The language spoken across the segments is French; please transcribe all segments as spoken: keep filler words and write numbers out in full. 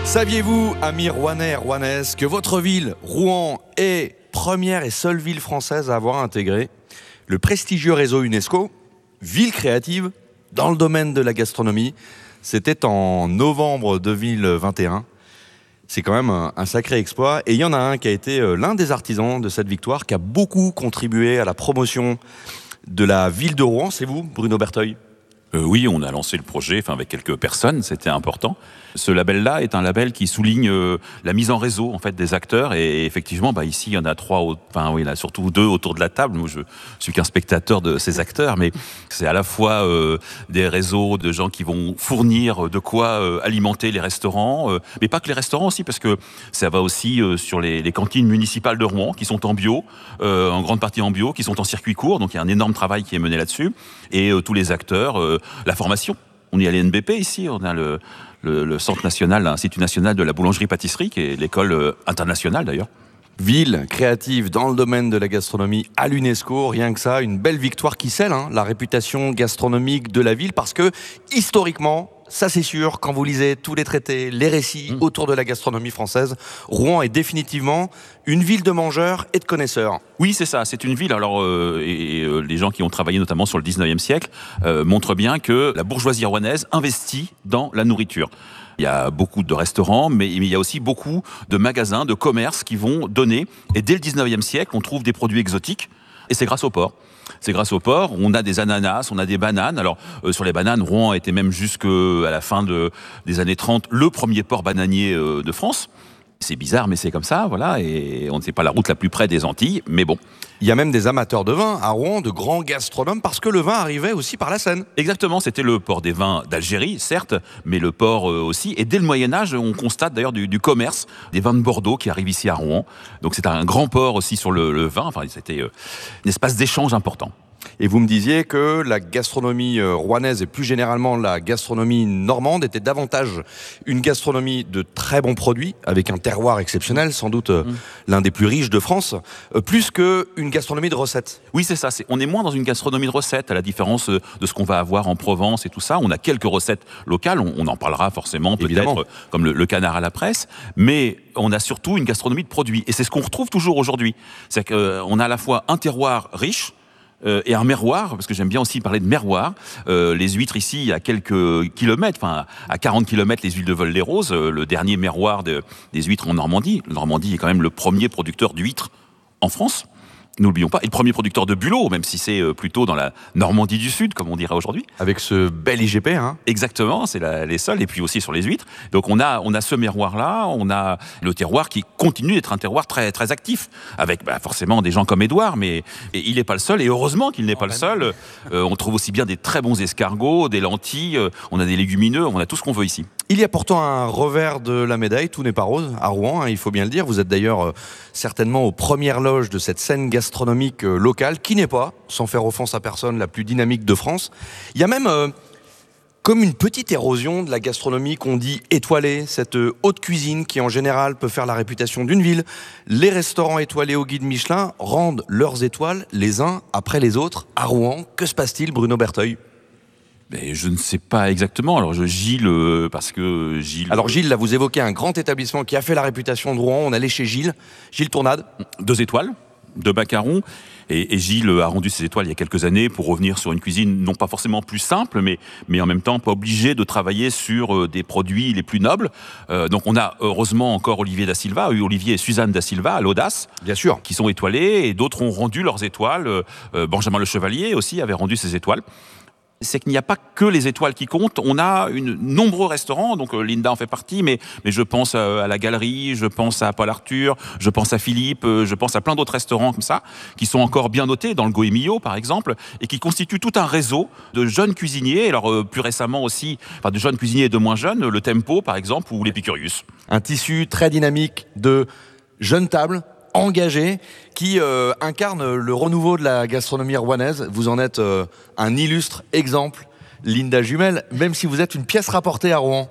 Saviez-vous, amis rouennais et rouennaises, que votre ville, Rouen, est première et seule ville française à avoir intégré le prestigieux réseau UNESCO, Ville créative, dans le domaine de la gastronomie. C'était en novembre deux mille vingt et un. C'est quand même un, un sacré exploit. Et il y en a un qui a été euh, l'un des artisans de cette victoire, qui a beaucoup contribué à la promotion de la ville de Rouen. C'est vous, Bruno Berteuil ? Euh, oui, on a lancé le projet, enfin avec quelques personnes, c'était important. Ce label-là est un label qui souligne euh, la mise en réseau en fait des acteurs, et effectivement, bah ici il y en a trois, au... enfin oui, il y en a surtout deux autour de la table. Moi, je suis qu'un spectateur de ces acteurs, mais c'est à la fois euh, des réseaux de gens qui vont fournir de quoi euh, alimenter les restaurants, euh, mais pas que les restaurants aussi, parce que ça va aussi euh, sur les, les cantines municipales de Rouen qui sont en bio, euh, en grande partie en bio, qui sont en circuit court, donc il y a un énorme travail qui est mené là-dessus, et euh, tous les acteurs. Euh, La formation, on est à l'I N B P ici, on a le, le, le Centre national, l'Institut national de la boulangerie-pâtisserie, qui est l'école euh, internationale d'ailleurs. Ville créative dans le domaine de la gastronomie à l'UNESCO, rien que ça, une belle victoire qui scelle hein, la réputation gastronomique de la ville, parce que historiquement, ça c'est sûr, quand vous lisez tous les traités, les récits mmh. autour de la gastronomie française, Rouen est définitivement une ville de mangeurs et de connaisseurs. Oui, c'est ça, c'est une ville, alors euh, et, et euh, les gens qui ont travaillé notamment sur le dix-neuvième siècle euh, montrent bien que la bourgeoisie rouennaise investit dans la nourriture. Il y a beaucoup de restaurants, mais il y a aussi beaucoup de magasins, de commerces qui vont donner. Et dès le dix-neuvième siècle, on trouve des produits exotiques, et c'est grâce au port. C'est grâce au port, on a des ananas, on a des bananes. Alors, euh, sur les bananes, Rouen était même jusqu'à la fin de, des années trente le premier port bananier euh, de France. C'est bizarre, mais c'est comme ça, voilà, et on ne sait pas la route la plus près des Antilles, mais bon. Il y a même des amateurs de vin à Rouen, de grands gastronomes, parce que le vin arrivait aussi par la Seine. Exactement, c'était le port des vins d'Algérie, certes, mais le port euh, aussi. Et dès le Moyen-Âge, on constate d'ailleurs du, du commerce, des vins de Bordeaux qui arrivent ici à Rouen. Donc c'est un grand port aussi sur le, le vin, enfin c'était euh, un espace d'échange important. Et vous me disiez que la gastronomie rouennaise et plus généralement la gastronomie normande était davantage une gastronomie de très bons produits, avec un terroir exceptionnel, sans doute mmh. l'un des plus riches de France, plus qu'une gastronomie de recettes. Oui, c'est ça. C'est, on est moins dans une gastronomie de recettes, à la différence de ce qu'on va avoir en Provence et tout ça. On a quelques recettes locales, on, on en parlera forcément, peut-être, Évidemment. comme le, le canard à la presse, mais on a surtout une gastronomie de produits. Et c'est ce qu'on retrouve toujours aujourd'hui. C'est-à-dire qu'on a à la fois un terroir riche, Euh, et un merroir, parce que j'aime bien aussi parler de merroir. Euh, les huîtres ici, il y a quelques kilomètres, enfin à quarante kilomètres, les huiles de Vol-les-Roses, euh, le dernier merroir de, des huîtres en Normandie. La Normandie est quand même le premier producteur d'huîtres en France. N'oublions pas, et le premier producteur de bulots, même si c'est plutôt dans la Normandie du Sud, comme on dirait aujourd'hui. Avec ce bel I G P, hein. Exactement, c'est la, les seuls, et puis aussi sur les huîtres. Donc on a, on a ce miroir-là, on a le terroir qui continue d'être un terroir très, très actif, avec bah, forcément des gens comme Édouard, mais il n'est pas le seul, et heureusement qu'il n'est pas le seul. Euh, on trouve aussi bien des très bons escargots, des lentilles, euh, on a des légumineux, on a tout ce qu'on veut ici. Il y a pourtant un revers de la médaille, tout n'est pas rose à Rouen, hein, il faut bien le dire. Vous êtes d'ailleurs euh, certainement aux premières loges de cette scène gastronomique euh, locale, qui n'est pas, sans faire offense à personne, la plus dynamique de France. Il y a même euh, comme une petite érosion de la gastronomie qu'on dit étoilée, cette euh, haute cuisine qui en général peut faire la réputation d'une ville. Les restaurants étoilés au guide Michelin rendent leurs étoiles les uns après les autres à Rouen. Que se passe-t-il, Bruno Berteuil ? Mais je ne sais pas exactement. Alors, je, Gilles, euh, parce que Gilles... Alors, Gilles, là, vous évoquez un grand établissement qui a fait la réputation de Rouen. On allait chez Gilles. Gilles Tournade. Deux étoiles, deux macarons. Et, et Gilles a rendu ses étoiles il y a quelques années pour revenir sur une cuisine non pas forcément plus simple, mais, mais en même temps pas obligé de travailler sur euh, des produits les plus nobles. Euh, donc, on a heureusement encore Olivier da Silva, Olivier et Suzanne da Silva à l'Audace. Bien sûr. Qui sont étoilés, et d'autres ont rendu leurs étoiles. Euh, Benjamin Le Chevalier aussi avait rendu ses étoiles. C'est qu'il n'y a pas que les étoiles qui comptent. On a une, nombreux restaurants, donc euh, Linda en fait partie, mais, mais je pense à, à la Galerie, je pense à Paul Arthur, je pense à Philippe, euh, je pense à plein d'autres restaurants comme ça, qui sont encore bien notés, dans le Goemio par exemple, et qui constituent tout un réseau de jeunes cuisiniers, alors euh, plus récemment aussi, enfin de jeunes cuisiniers et de moins jeunes, le Tempo par exemple, ou l'Epicurius. Un tissu très dynamique de jeunes tables, engagé, qui euh, incarne le renouveau de la gastronomie rouennaise. Vous en êtes euh, un illustre exemple. Linda Jumel, même si vous êtes une pièce rapportée à Rouen.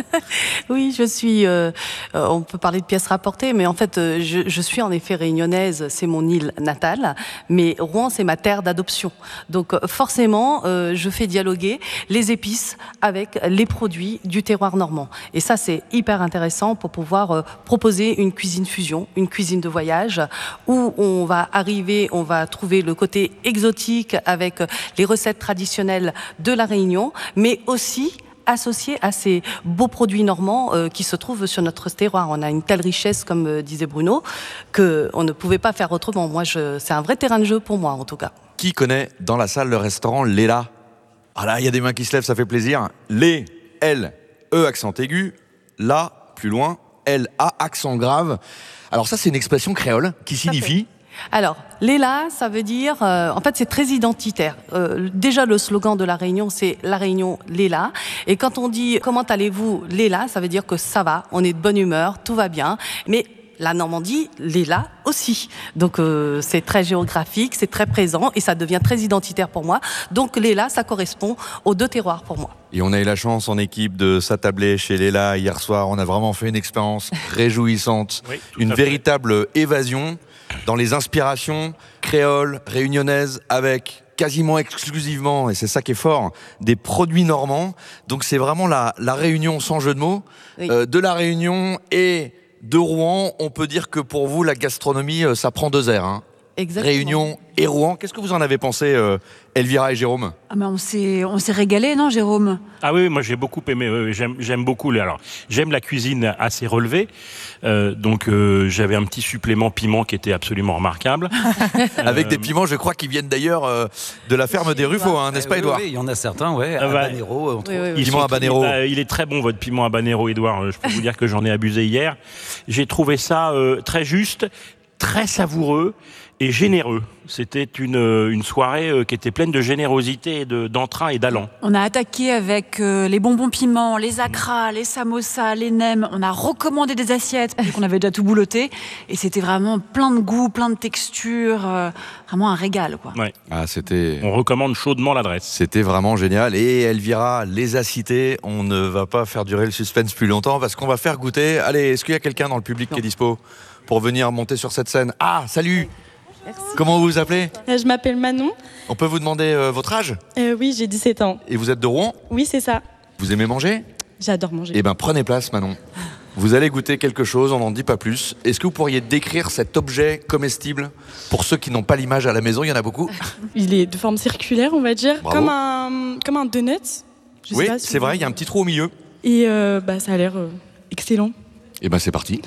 Oui, je suis, euh, euh, on peut parler de pièces rapportées, mais en fait, euh, je, je suis en effet réunionnaise, c'est mon île natale, mais Rouen, c'est ma terre d'adoption. Donc euh, forcément, euh, je fais dialoguer les épices avec les produits du terroir normand. Et ça, c'est hyper intéressant pour pouvoir euh, proposer une cuisine fusion, une cuisine de voyage, où on va arriver, on va trouver le côté exotique avec les recettes traditionnelles de la Réunion, mais aussi associé à ces beaux produits normands euh, qui se trouvent sur notre terroir. On a une telle richesse, comme euh, disait Bruno, qu'on ne pouvait pas faire autrement. Moi, je, c'est un vrai terrain de jeu pour moi, en tout cas. Qui connaît dans la salle le restaurant Léla? Ah là, il y a des mains qui se lèvent, ça fait plaisir. Lé, L, E accent aigu, La, plus loin, L, A accent grave. Alors ça, c'est une expression créole qui signifie... Alors, Léla, ça veut dire, euh, en fait, c'est très identitaire. Euh, déjà, le slogan de La Réunion, c'est La Réunion, Léla. Et quand on dit « Comment allez-vous, Léla ?» ça veut dire que ça va, on est de bonne humeur, tout va bien. Mais la Normandie, Léla aussi. Donc, euh, c'est très géographique, c'est très présent et ça devient très identitaire pour moi. Donc, Léla, ça correspond aux deux terroirs pour moi. Et on a eu la chance en équipe de s'attabler chez Léla hier soir. On a vraiment fait une expérience réjouissante, oui, une véritable évasion dans les inspirations créoles, réunionnaises, avec quasiment exclusivement, et c'est ça qui est fort, des produits normands. Donc c'est vraiment la, la réunion, sans jeu de mots, oui. euh, de la Réunion et de Rouen. On peut dire que pour vous, la gastronomie, ça prend deux airs. Hein. Exactement. Réunion et Rouen. Qu'est-ce que vous en avez pensé, euh, Elvira et Jérôme? Ah ben on s'est on s'est régalé, non, Jérôme? Ah oui, moi j'ai beaucoup aimé. Oui, j'aime j'aime beaucoup. Les, alors j'aime la cuisine assez relevée. Euh, donc euh, j'avais un petit supplément piment qui était absolument remarquable. Avec euh, des piments, je crois, qui viennent d'ailleurs euh, de la ferme des Ruffo, hein, n'est-ce pas, Édouard? Oui, il y en a certains, ouais. Ah bah, habanero, on trouve. Oui, oui, oui. Piment habanero. Euh, il est très bon votre piment habanero, Édouard. Je peux vous dire que j'en ai abusé hier. J'ai trouvé ça euh, très juste, très savoureux et généreux. C'était une, une soirée qui était pleine de générosité, et de, d'entrain et d'allant. On a attaqué avec euh, les bonbons piments, les acras, les samosas, les nems. On a recommandé des assiettes, parce qu'on avait déjà tout boulotté. Et c'était vraiment plein de goûts, plein de textures. Euh, vraiment un régal, quoi. Ouais. Ah, c'était... On recommande chaudement l'adresse. C'était vraiment génial. Et Elvira les a cités. On ne va pas faire durer le suspense plus longtemps parce qu'on va faire goûter. Allez, est-ce qu'il y a quelqu'un dans le public non. qui est dispo pour venir monter sur cette scène? Ah, salut! Merci. Comment vous vous appelez? euh, Je m'appelle Manon. On peut vous demander euh, votre âge? euh, Oui, j'ai dix-sept ans. Et vous êtes de Rouen? Oui, c'est ça. Vous aimez manger? J'adore manger. Eh bien, prenez place, Manon. Vous allez goûter quelque chose, on n'en dit pas plus. Est-ce que vous pourriez décrire cet objet comestible pour ceux qui n'ont pas l'image à la maison? Il y en a beaucoup. Il est de forme circulaire, on va dire, Bravo. comme un, comme un donut. Je Oui, sais pas si c'est vous... vrai, il y a un petit trou au milieu. Et euh, bah, ça a l'air euh, excellent. Eh bien, c'est parti.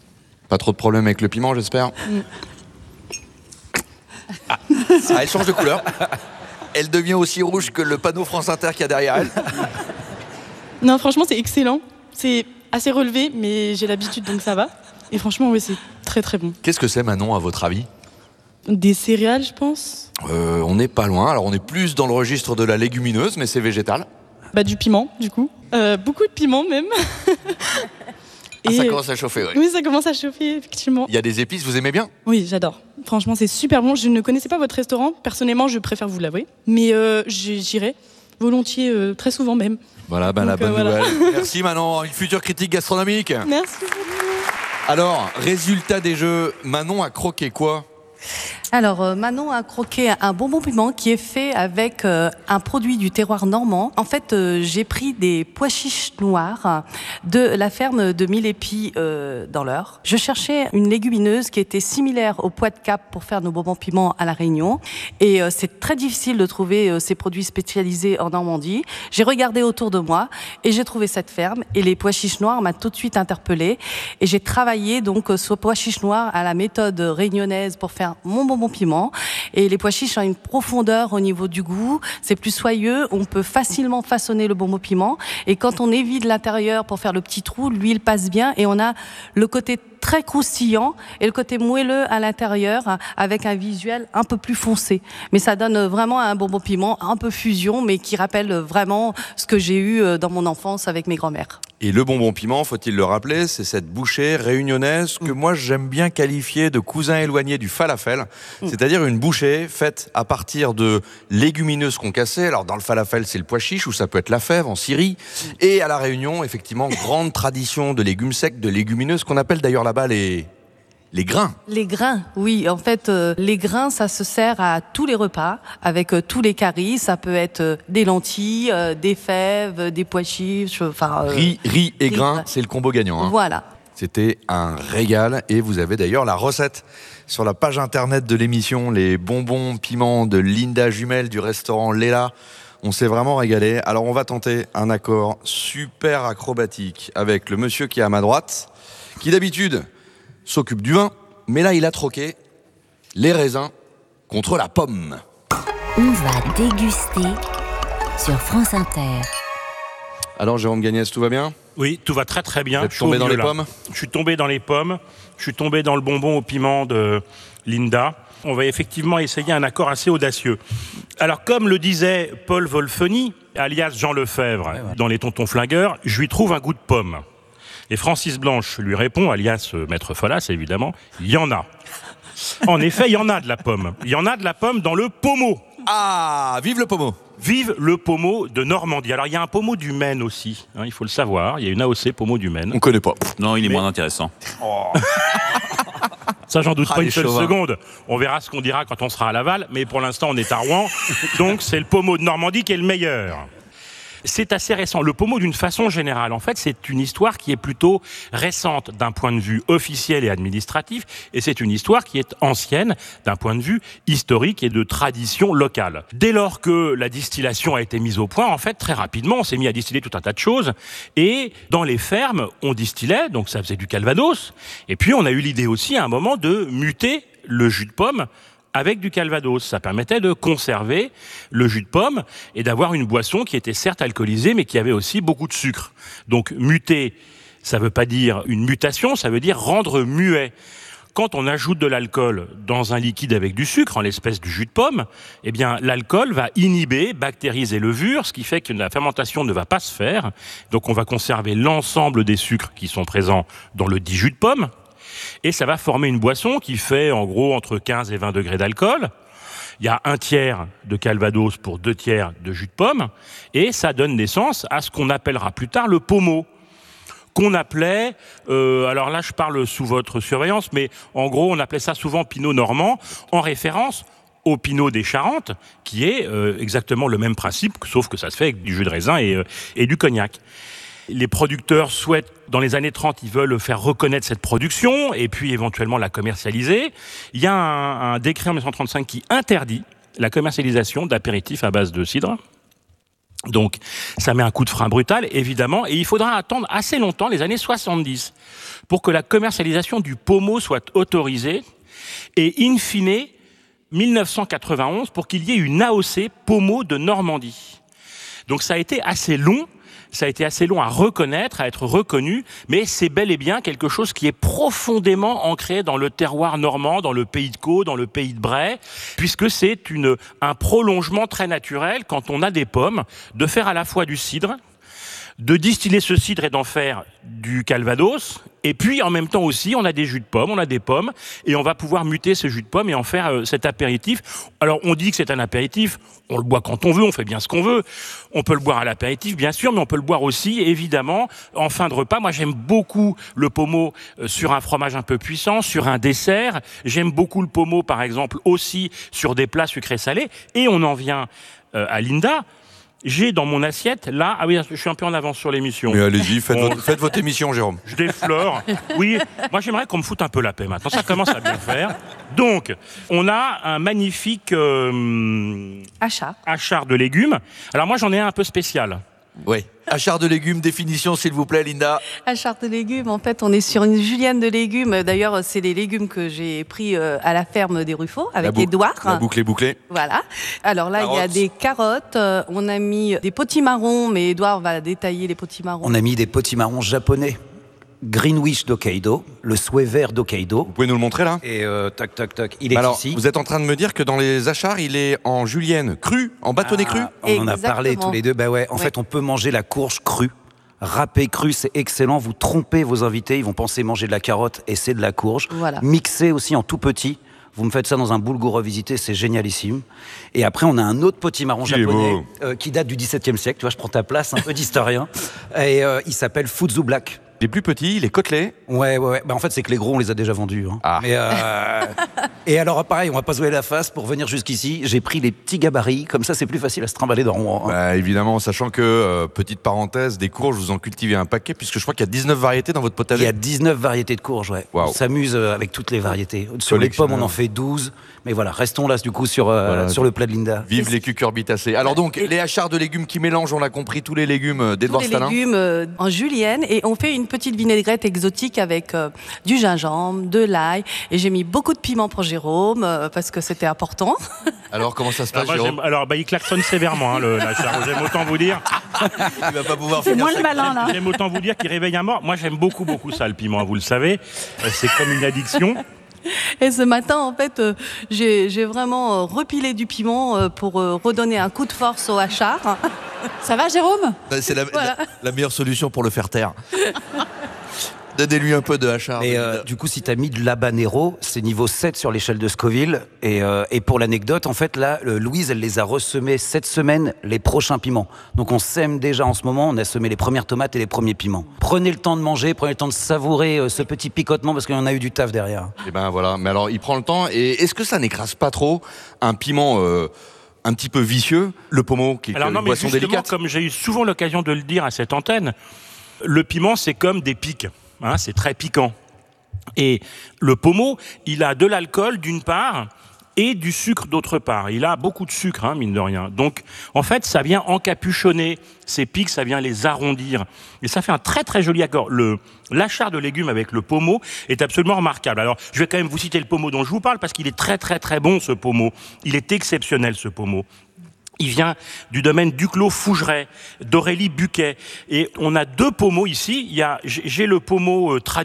Pas trop de problème avec le piment, j'espère. Mm. Ah, ah, elle change de couleur. Elle devient aussi rouge que le panneau France Inter qu'il y a derrière elle. Non, franchement, c'est excellent. C'est assez relevé, mais j'ai l'habitude, donc ça va. Et franchement, oui, c'est très très bon. Qu'est-ce que c'est, Manon, à votre avis? Des céréales, je pense. euh, On n'est pas loin. Alors, on est plus dans le registre de la légumineuse, mais c'est végétal. Bah, du piment, du coup. Euh, beaucoup de piment, même. Ah, Et ça commence à chauffer, oui. Oui, ça commence à chauffer, effectivement. Il y a des épices, vous aimez bien? Oui, j'adore. Franchement, c'est super bon. Je ne connaissais pas votre restaurant. Personnellement, je préfère vous l'avouer. Mais euh, j'irai volontiers, euh, très souvent même. Voilà, ben, la Donc, bonne euh, voilà. nouvelle. Merci Manon, une future critique gastronomique. Merci. Alors, résultat des jeux, Manon a croqué quoi? Alors, euh, Manon a croqué un bonbon piment qui est fait avec euh, un produit du terroir normand. En fait, euh, j'ai pris des pois chiches noirs de la ferme de Mille-Épis euh, dans l'Eure. Je cherchais une légumineuse qui était similaire au pois de Cap pour faire nos bonbons piments à La Réunion. Et euh, c'est très difficile de trouver euh, ces produits spécialisés en Normandie. J'ai regardé autour de moi et j'ai trouvé cette ferme. Et les pois chiches noirs m'a tout de suite interpellée. Et j'ai travaillé donc ce pois chiches noirs à la méthode réunionnaise pour faire mon bonbon piment. Et les pois chiches ont une profondeur au niveau du goût, c'est plus soyeux, on peut facilement façonner le bonbon piment et quand on évite l'intérieur pour faire le petit trou, l'huile passe bien et on a le côté très croustillant et le côté moelleux à l'intérieur, hein, avec un visuel un peu plus foncé. Mais ça donne vraiment un bonbon piment un peu fusion, mais qui rappelle vraiment ce que j'ai eu dans mon enfance avec mes grands-mères. Et le bonbon piment, faut-il le rappeler, c'est cette bouchée réunionnaise que moi j'aime bien qualifier de cousin éloigné du falafel, c'est-à-dire une bouchée faite à partir de légumineuses concassées. Alors dans le falafel, c'est le pois chiche ou ça peut être la fève en Syrie. Et à la Réunion, effectivement, grande tradition de légumes secs, de légumineuses qu'on appelle d'ailleurs là-bas les... Les grains. Les grains, oui. En fait, euh, les grains, ça se sert à tous les repas, avec euh, tous les caries. Ça peut être euh, des lentilles, euh, des fèves, des pois chiches, enfin... Euh, riz, riz et riz, grains, c'est le combo gagnant. Hein. Voilà. C'était un régal et vous avez d'ailleurs la recette sur la page internet de l'émission, les bonbons piments de Linda Jumel du restaurant Léla. On s'est vraiment régalé. Alors on va tenter un accord super acrobatique avec le monsieur qui est à ma droite, qui d'habitude s'occupe du vin, mais là il a troqué les raisins contre la pomme. On va déguster sur France Inter. Alors Jérôme Gagnès, tout va bien ? Oui, tout va très très bien. Vous êtes tombé dans les pommes ? Je suis tombé dans les pommes, je suis tombé dans le bonbon au piment de Linda. On va effectivement essayer un accord assez audacieux. Alors comme le disait Paul Wolfeny, alias Jean Lefebvre, ouais, ouais. dans Les Tontons Flingueurs, je lui trouve un goût de pomme. Et Francis Blanche lui répond, alias euh, Maître Folas évidemment, il y en a. En effet, il y en a de la pomme. Il y en a de la pomme dans le pommeau. Ah, vive le pommeau. Vive le pommeau de Normandie. Alors il y a un pommeau du Maine aussi, hein, il faut le savoir. Il y a une A O C pommeau du Maine. On connaît pas. Non, il est Mais... moins intéressant. Oh. Ça, j'en doute ah, pas une seule chauvins. seconde. On verra ce qu'on dira quand on sera à Laval, mais pour l'instant, on est à Rouen. Donc, c'est le pommeau de Normandie qui est le meilleur. C'est assez récent. Le pommeau, d'une façon générale, en fait, c'est une histoire qui est plutôt récente d'un point de vue officiel et administratif, et c'est une histoire qui est ancienne d'un point de vue historique et de tradition locale. Dès lors que la distillation a été mise au point, en fait, très rapidement, on s'est mis à distiller tout un tas de choses, et dans les fermes, on distillait, donc ça faisait du calvados, et puis on a eu l'idée aussi, à un moment, de muter le jus de pomme avec du calvados. Ça permettait de conserver le jus de pomme et d'avoir une boisson qui était certes alcoolisée, mais qui avait aussi beaucoup de sucre. Donc muter, ça ne veut pas dire une mutation, ça veut dire rendre muet. Quand on ajoute de l'alcool dans un liquide avec du sucre, en l'espèce du jus de pomme, eh bien l'alcool va inhiber bactéries et levures, ce qui fait que la fermentation ne va pas se faire. Donc on va conserver l'ensemble des sucres qui sont présents dans le dit jus de pomme. Et ça va former une boisson qui fait en gros entre quinze et vingt degrés d'alcool. Il y a un tiers de calvados pour deux tiers de jus de pomme. Et ça donne naissance à ce qu'on appellera plus tard le pommeau. Qu'on appelait, euh, alors là je parle sous votre surveillance, mais en gros on appelait ça souvent pinot normand, en référence au pinot des Charentes, qui est euh, exactement le même principe, sauf que ça se fait avec du jus de raisin et, euh, et du cognac. Les producteurs souhaitent, dans les années trente, ils veulent faire reconnaître cette production et puis éventuellement la commercialiser. Il y a un, un décret en dix-neuf cent trente-cinq qui interdit la commercialisation d'apéritifs à base de cidre. Donc, ça met un coup de frein brutal, évidemment, et il faudra attendre assez longtemps, les années soixante-dix, pour que la commercialisation du pommeau soit autorisée et, in fine, dix-neuf cent quatre-vingt-onze, pour qu'il y ait une A O C pommeau de Normandie. Donc, ça a été assez long. Ça a été assez long à reconnaître, à être reconnu, mais c'est bel et bien quelque chose qui est profondément ancré dans le terroir normand, dans le pays de Caux, dans le pays de Bray, puisque c'est une, un prolongement très naturel, quand on a des pommes, de faire à la fois du cidre, de distiller ce cidre et d'en faire du calvados, et puis en même temps aussi on a des jus de pommes, on a des pommes, et on va pouvoir muter ce jus de pommes et en faire euh, cet apéritif. Alors on dit que c'est un apéritif, on le boit quand on veut, on fait bien ce qu'on veut, on peut le boire à l'apéritif bien sûr, mais on peut le boire aussi évidemment en fin de repas. Moi j'aime beaucoup le pommeau euh, sur un fromage un peu puissant, sur un dessert, j'aime beaucoup le pommeau par exemple aussi sur des plats sucrés salés, et on en vient euh, à Linda. J'ai dans mon assiette, là, ah oui, je suis un peu en avance sur l'émission. Mais allez-y, faites, On... votre, faites votre émission, Jérôme. Je déflore. Oui, moi j'aimerais qu'on me foute un peu la paix maintenant, ça commence à bien faire. Donc, on a un magnifique euh, Achard. achard de légumes. Alors moi j'en ai un un peu spécial. Oui. Achard de légumes, définition s'il vous plaît, Linda. Achard de légumes, en fait, on est sur une julienne de légumes. D'ailleurs, c'est les légumes que j'ai pris à la ferme des Ruffaux avec bou- Édouard. La boucle est bouclée. Voilà. Alors là, Carottes. il y a des carottes. euh, On a mis des potimarrons, mais Édouard va détailler les potimarrons. On a mis des potimarrons japonais. Greenwich d'Hokkaido, le souhait vert d'Hokkaido. Vous pouvez nous le montrer là ? Et euh, tac, tac, tac, il est Alors, ici. vous êtes en train de me dire que dans les achars, il est en julienne cru, en bâtonnet Ah, cru ? On en a Exactement. parlé tous les deux. Bah ouais, en Oui. fait, on peut manger la courge crue. Râpée crue, c'est excellent. Vous trompez vos invités, ils vont penser manger de la carotte et c'est de la courge. Voilà. Mixé aussi en tout petit. Vous me faites ça dans un boulgour revisité, c'est génialissime. Et après, on a un autre potimarron Il est japonais beau. euh, qui date du dix-septième siècle. Tu vois, je prends ta place, un peu d'historien. Et euh, il s'appelle Fuzu Black. Il est plus petit, il est côtelé. Ouais, ouais, ouais. Bah, en fait, c'est que les gros, on les a déjà vendus. Hein. Ah. Mais, euh, et alors, pareil, on va pas se voiler la face pour venir jusqu'ici. J'ai pris les petits gabarits, comme ça, c'est plus facile à se trimballer dans Rouen. hein. Bah, évidemment, sachant que, euh, petite parenthèse, des courges, vous en cultivez un paquet, puisque je crois qu'il y a dix-neuf variétés dans votre Il y potager. a dix-neuf variétés de courges, ouais. Waouh. On s'amuse euh, avec toutes les variétés. Sur les pommes, on en fait douze. Mais voilà, restons là, du coup, sur, euh, Voilà. sur le plat de Linda. Vive les cucurbitacées. Alors donc, les achars de légumes qui mélangent, on l'a compris, tous les légumes euh, Tous d'Edouard les Stalin. légumes euh, en julienne et on fait une petite vinaigrette exotique avec euh, du gingembre, de l'ail et j'ai mis beaucoup de piment pour Jérôme euh, parce que c'était important. Alors, comment ça se Alors, passe, moi, Jérôme j'aime- alors, bah, il klaxonne sévèrement, hein, le, la char. J'aime autant vous dire. Il va pas pouvoir C'est finir moins sa- le malin, là. J'aime autant vous dire qu'il réveille un mort. Moi, j'aime beaucoup, beaucoup ça, le piment, vous le savez. Euh, C'est comme une addiction. Et ce matin, en fait, euh, j'ai j'ai vraiment euh, repilé du piment euh, pour euh, redonner un coup de force au hachard. Ça va, Jérôme? C'est la, Voilà. la- la meilleure solution pour le faire taire. Donnez-lui un peu de hachard. Et euh, du coup, si tu as mis de l'habanero, c'est niveau sept sur l'échelle de Scoville. Et, euh, et pour l'anecdote, en fait, là, euh, Louise, elle les a ressemés cette semaine, les prochains piments. Donc on sème déjà en ce moment, on a semé les premières tomates et les premiers piments. Prenez le temps de manger, prenez le temps de savourer euh, ce petit picotement parce qu'il y en a eu du taf derrière. Et ben voilà. Mais alors, il prend le temps. Et est-ce que ça n'écrase pas trop un piment euh, un petit peu vicieux, le pommeau, qui est Alors une non, mais boisson justement, délicate? comme j'ai eu souvent l'occasion de le dire à cette antenne, le piment, c'est comme des pics. Hein, c'est très piquant. Et le pommeau, il a de l'alcool d'une part et du sucre d'autre part. Il a beaucoup de sucre, hein, mine de rien. Donc, en fait, ça vient encapuchonner ces pics, ça vient les arrondir. Et ça fait un très très joli accord. Le, l'achar de légumes avec le pommeau est absolument remarquable. Alors, je vais quand même vous citer le pommeau dont je vous parle parce qu'il est très très très bon, ce pommeau. Il est exceptionnel, ce pommeau. Il vient du domaine Duclos Fougeret, d'Aurélie Buquet. Et on a deux pommeaux ici. Il y a, j'ai le pommeau euh, traditionnel.